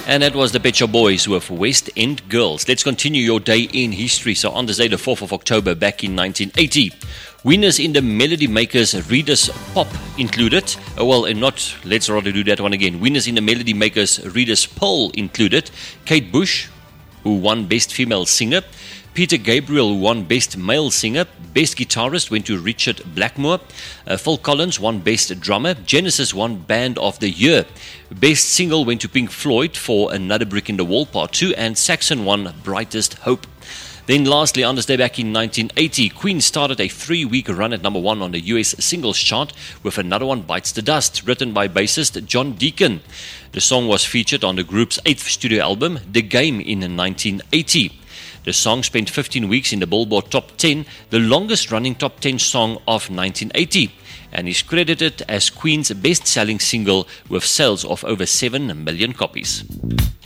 And that was the Pet Shop Boys with West End Girls. Let's continue your day in history. So on this day, the 4th of October, back in 1980, winners in the Melody Makers Readers Pop included. Let's rather do that one again. Winners in the Melody Makers Readers Poll included Kate Bush, who won Best Female Singer. Peter Gabriel, who won Best Male Singer. Best Guitarist went to Richard Blackmore. Phil Collins won Best Drummer. Genesis won Band of the Year. Best Single went to Pink Floyd for Another Brick in the Wall Part 2. And Saxon won Brightest Hope. Then lastly, on this day back in 1980, Queen started a 3-week run at number 1 on the US singles chart with Another One Bites the Dust, written by bassist John Deacon. The song was featured on the group's 8th studio album, The Game, in 1980. The song spent 15 weeks in the Billboard Top 10, the longest-running Top 10 song of 1980, and is credited as Queen's best-selling single with sales of over 7 million copies.